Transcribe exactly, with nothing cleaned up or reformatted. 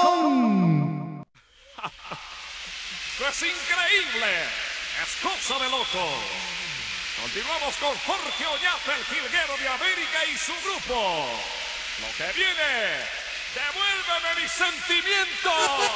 son. ¡Esto es increíble! ¡Es cosa de loco! Continuamos con Jorge Oñate, el jilguero de América y su grupo. Lo que viene, ¡devuélveme mis sentimientos!